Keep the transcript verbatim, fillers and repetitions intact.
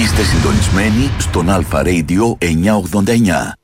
Είστε συντονισμένοι στον Αλφα Radio εννιακόσια ογδόντα εννιά.